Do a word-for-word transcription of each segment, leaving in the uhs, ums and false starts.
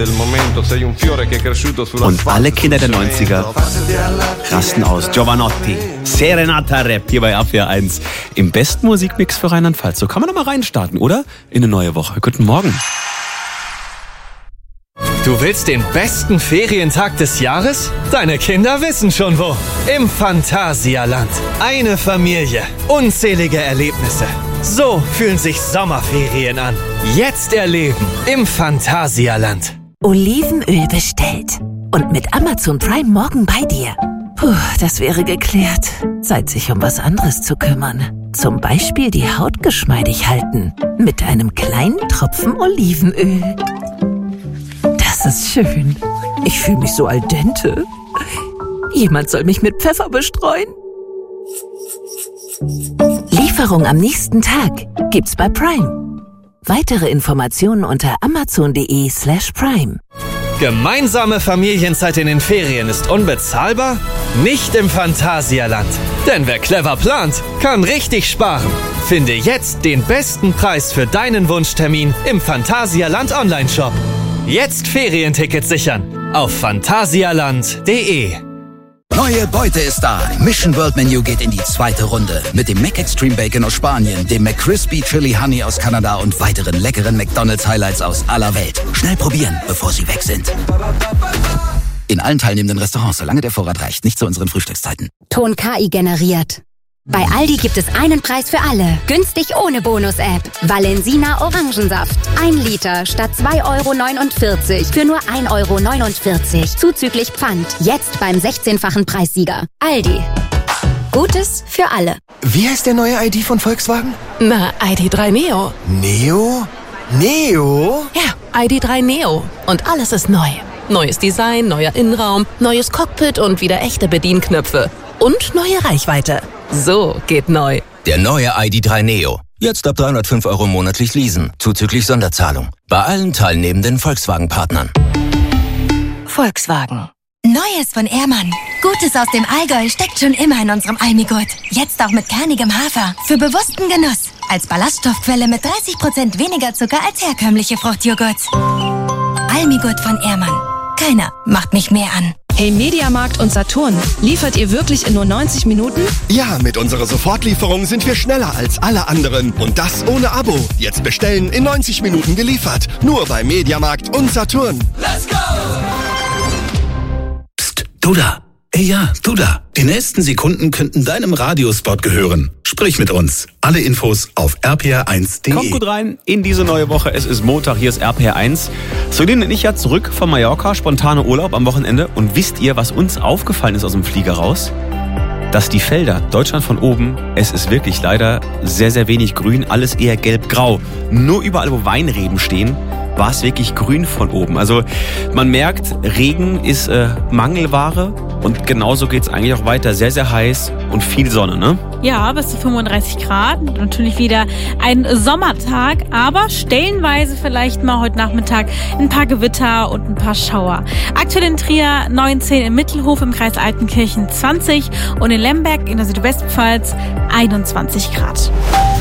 Und alle Kinder der neunziger rasten aus. Giovanotti, Serenata Rap hier bei R P R eins im besten Musikmix für Rheinland-Pfalz. So kann man doch mal reinstarten, oder? In eine neue Woche. Guten Morgen. Du willst den besten Ferientag des Jahres? Deine Kinder wissen schon wo. Im Phantasialand. Eine Familie. Unzählige Erlebnisse. So fühlen sich Sommerferien an. Jetzt erleben im Phantasialand. Olivenöl bestellt. Und mit Amazon Prime morgen bei dir. Puh, das wäre geklärt. Zeit, sich um was anderes zu kümmern. Zum Beispiel die Haut geschmeidig halten. Mit einem kleinen Tropfen Olivenöl. Das ist schön. Ich fühle mich so al dente. Jemand soll mich mit Pfeffer bestreuen. Lieferung am nächsten Tag gibt's bei Prime. Weitere Informationen unter amazon.de slash prime. Gemeinsame Familienzeit in den Ferien ist unbezahlbar? Nicht im Phantasialand. Denn wer clever plant, kann richtig sparen. Finde jetzt den besten Preis für deinen Wunschtermin im Phantasialand Online-Shop. Jetzt Ferientickets sichern auf phantasialand punkt de. Neue Beute ist da. Mission World Menu geht in die zweite Runde. Mit dem Mac Extreme Bacon aus Spanien, dem McCrispy Chili Honey aus Kanada und weiteren leckeren McDonald's Highlights aus aller Welt. Schnell probieren, bevor sie weg sind. In allen teilnehmenden Restaurants, solange der Vorrat reicht. Nicht zu unseren Frühstückszeiten. Ton K I generiert. Bei Aldi gibt es einen Preis für alle. Günstig ohne Bonus-App. Valensina Orangensaft. Ein Liter statt zwei Euro neunundvierzig für nur ein Euro neunundvierzig. Zuzüglich Pfand. Jetzt beim sechzehnfachen Preissieger. Aldi. Gutes für alle. Wie heißt der neue I D von Volkswagen? Na, I D drei Neo. Neo? Neo? Ja, I D drei Neo. Und alles ist neu. Neues Design, neuer Innenraum, neues Cockpit und wieder echte Bedienknöpfe. Und neue Reichweite. So geht neu. Der neue I D drei Neo. Jetzt ab dreihundertfünf Euro monatlich leasen. Zuzüglich Sonderzahlung. Bei allen teilnehmenden Volkswagen-Partnern. Volkswagen. Neues von Ehrmann. Gutes aus dem Allgäu steckt schon immer in unserem Almigurt. Jetzt auch mit kernigem Hafer. Für bewussten Genuss. Als Ballaststoffquelle mit dreißig Prozent weniger Zucker als herkömmliche Fruchtjoghurts. Almigurt von Ehrmann. Keiner macht mich mehr an. Hey Mediamarkt und Saturn, liefert ihr wirklich in nur neunzig Minuten? Ja, mit unserer Sofortlieferung sind wir schneller als alle anderen. Und das ohne Abo. Jetzt bestellen, in neunzig Minuten geliefert. Nur bei Mediamarkt und Saturn. Let's go! Psst, du da. Ey ja, du da. Die nächsten Sekunden könnten deinem Radiospot gehören. Sprich mit uns. Alle Infos auf r p r eins punkt de. Kommt gut rein in diese neue Woche. Es ist Montag, hier ist R P R eins. Solin und ich ja zurück von Mallorca, spontane Urlaub am Wochenende. Und wisst ihr, was uns aufgefallen ist aus dem Flieger raus? Dass die Felder, Deutschland von oben, es ist wirklich leider sehr, sehr wenig grün, alles eher gelb-grau. Nur überall, wo Weinreben stehen, war es wirklich grün von oben. Also man merkt, Regen ist äh, Mangelware und genauso geht es eigentlich auch weiter. Sehr, sehr heiß und viel Sonne, ne? Ja, bis zu fünfunddreißig Grad. Natürlich wieder ein Sommertag, aber stellenweise vielleicht mal heute Nachmittag ein paar Gewitter und ein paar Schauer. Aktuell in Trier neunzehn, im Mittelhof im Kreis Altenkirchen zwanzig und in Lemberg in der Südwestpfalz einundzwanzig Grad.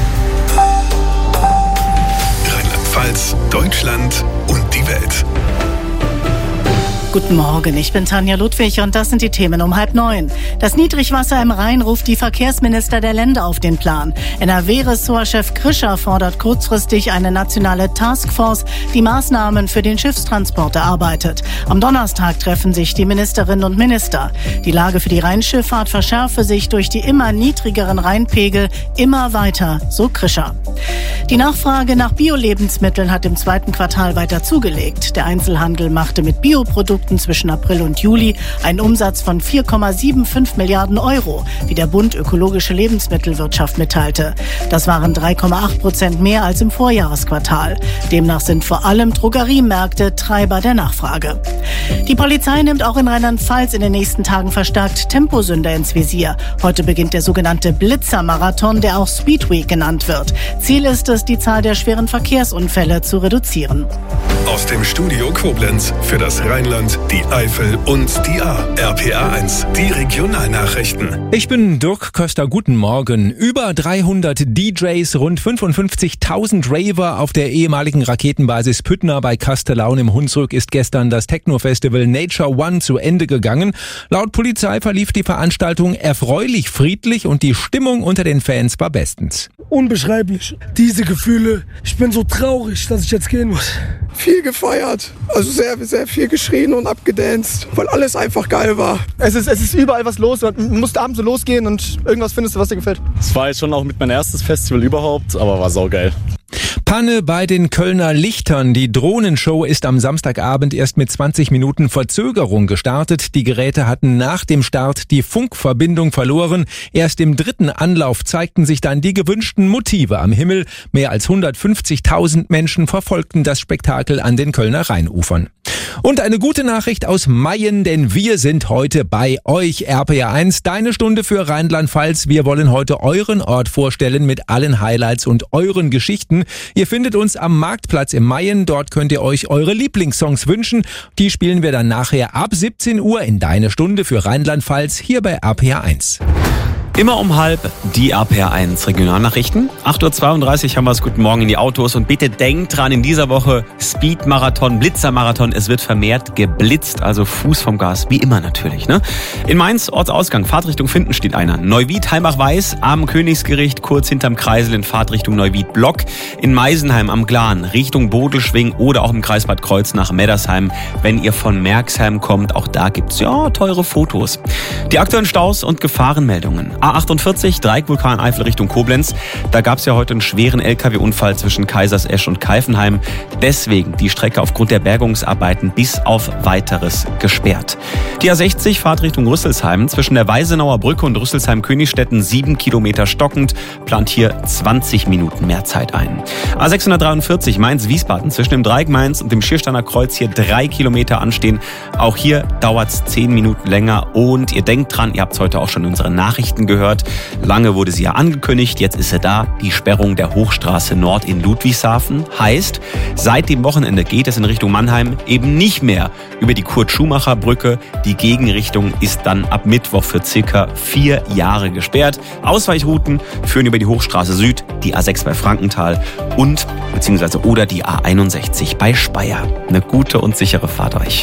Rheinland-Pfalz, Deutschland und die Welt. Guten Morgen, ich bin Tanja Ludwig und das sind die Themen um halb neun. Das Niedrigwasser im Rhein ruft die Verkehrsminister der Länder auf den Plan. N R W-Ressortchef Krischer fordert kurzfristig eine nationale Taskforce, die Maßnahmen für den Schiffstransport erarbeitet. Am Donnerstag treffen sich die Ministerinnen und Minister. Die Lage für die Rheinschifffahrt verschärfe sich durch die immer niedrigeren Rheinpegel immer weiter, so Krischer. Die Nachfrage nach Bio-Lebensmitteln hat im zweiten Quartal weiter zugelegt. Der Einzelhandel machte mit Bioprodukten zwischen April und Juli einen Umsatz von vier Komma fünfundsiebzig Milliarden Euro, wie der Bund Ökologische Lebensmittelwirtschaft mitteilte. Das waren drei Komma acht Prozent mehr als im Vorjahresquartal. Demnach sind vor allem Drogeriemärkte Treiber der Nachfrage. Die Polizei nimmt auch in Rheinland-Pfalz in den nächsten Tagen verstärkt Temposünder ins Visier. Heute beginnt der sogenannte Blitzermarathon, der auch Speedweek genannt wird. Ziel ist es, die Zahl der schweren Verkehrsunfälle zu reduzieren. Aus dem Studio Koblenz für das Rheinland, die Eifel und die A. R P R eins, die Regionalnachrichten. Ich bin Dirk Köster, guten Morgen. Über dreihundert D Js, rund fünfundfünfzigtausend Raver auf der ehemaligen Raketenbasis Püttner bei Kastellaun im Hunsrück ist gestern das Techno-Festival Nature One zu Ende gegangen. Laut Polizei verlief die Veranstaltung erfreulich friedlich und die Stimmung unter den Fans war bestens. Unbeschreiblich. Diese Gefühle. Ich bin so traurig, dass ich jetzt gehen muss. Viel gefeiert, also sehr, sehr viel geschrien und abgedanced, weil alles einfach geil war. Es ist, es ist überall was los, man musste abends so losgehen und irgendwas findest du, was dir gefällt. Es war jetzt schon auch mit mein erstes Festival überhaupt, aber war saugeil. Panne bei den Kölner Lichtern. Die Drohnenshow ist am Samstagabend erst mit zwanzig Minuten Verzögerung gestartet. Die Geräte hatten nach dem Start die Funkverbindung verloren. Erst im dritten Anlauf zeigten sich dann die gewünschten Motive am Himmel. Mehr als hundertfünfzigtausend Menschen verfolgten das Spektakel an den Kölner Rheinufern. Und eine gute Nachricht aus Mayen, denn wir sind heute bei euch. R P R eins, deine Stunde für Rheinland-Pfalz. Wir wollen heute euren Ort vorstellen mit allen Highlights und euren Geschichten. Ihr findet uns am Marktplatz im Mayen. Dort könnt ihr euch eure Lieblingssongs wünschen. Die spielen wir dann nachher ab siebzehn Uhr in deine Stunde für Rheinland-Pfalz hier bei R P R eins. Immer um halb die R P R eins Regionalnachrichten. acht Uhr zweiunddreißig haben wir es. Guten Morgen in die Autos. Und bitte denkt dran, in dieser Woche Speed-Marathon, Blitzermarathon. Es wird vermehrt geblitzt, also Fuß vom Gas, wie immer natürlich. Ne? In Mainz, Ortsausgang, Fahrtrichtung Finden steht einer. Neuwied, Heimbach-Weiß, am Königsgericht, kurz hinterm Kreisel in Fahrtrichtung Neuwied-Block. In Meisenheim am Glan, Richtung Bodelschwing oder auch im Kreis Bad Kreuznach, Meddersheim. Wenn ihr von Merxheim kommt, auch da gibt's ja teure Fotos. Die aktuellen Staus und Gefahrenmeldungen. A achtundvierzig, Dreieck-Vulkan Eifel Richtung Koblenz. Da gab es ja heute einen schweren L K W-Unfall zwischen Kaisersesch und Keifenheim. Deswegen die Strecke aufgrund der Bergungsarbeiten bis auf Weiteres gesperrt. Die A sechzig, Fahrtrichtung Rüsselsheim. Zwischen der Weisenauer Brücke und Rüsselsheim-Königstetten sieben Kilometer stockend. Plant hier zwanzig Minuten mehr Zeit ein. A sechshundertdreiundvierzig, Mainz-Wiesbaden. Zwischen dem Dreieck Mainz und dem Schiersteiner Kreuz hier drei Kilometer anstehen. Auch hier dauert es zehn Minuten länger. Und ihr denkt dran, ihr habt es heute auch schon in unseren Nachrichten gehört. Lange wurde sie ja angekündigt, jetzt ist sie da. Die Sperrung der Hochstraße Nord in Ludwigshafen heißt, seit dem Wochenende geht es in Richtung Mannheim eben nicht mehr über die Kurt-Schumacher-Brücke. Die Gegenrichtung ist dann ab Mittwoch für circa vier Jahre gesperrt. Ausweichrouten führen über die Hochstraße Süd, die A sechs bei Frankenthal und beziehungsweise oder die A einundsechzig bei Speyer. Eine gute und sichere Fahrt euch.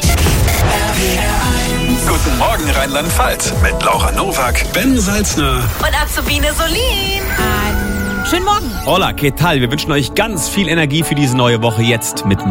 Guten Morgen Rheinland-Pfalz mit Laura Nowak, Ben Salzner und Azubine Solin. Einen schönen Morgen. Hola, ¿qué tal? Wir wünschen euch ganz viel Energie für diese neue Woche jetzt mit